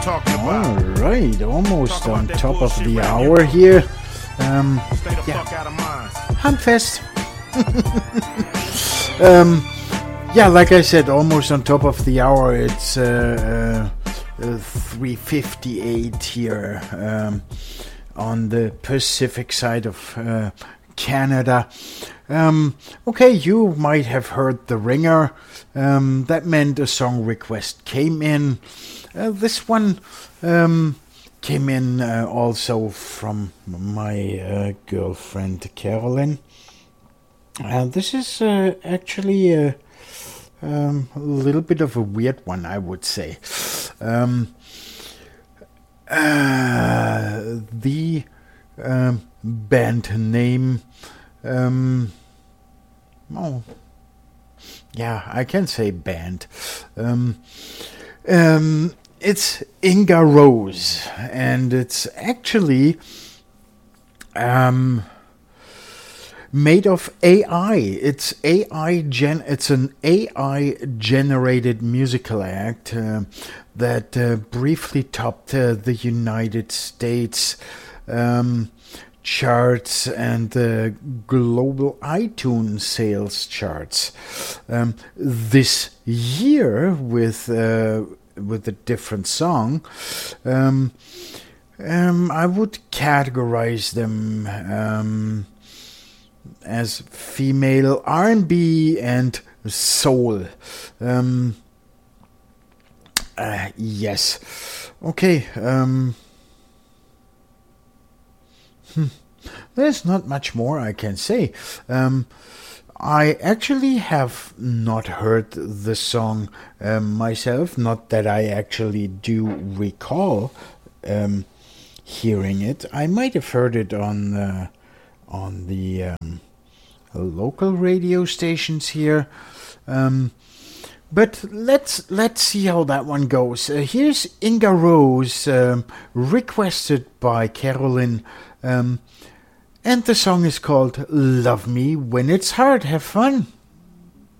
All right, almost on top of the hour here. Handfest. Like I said, almost on top of the hour. It's 3:58 here on the Pacific side of Canada. Okay, you might have heard the ringer. That meant a song request came in. This one came in also from my girlfriend Carolyn. This is actually a little bit of a weird one, I would say. The band name, I can say band. It's Inga Rose, and it's actually made of AI. It's an AI generated musical act that briefly topped the United States charts and the global iTunes sales charts this year with a different song. I would categorize them as female R&B and soul. Yes. Okay. There's not much more I can say. I actually have not heard the song myself. Not that I actually do recall hearing it. I might have heard it on the local radio stations here. But let's see how that one goes. Here's Inga Rose, requested by Carolyn, and the song is called Love Me When It's Hard. Have fun.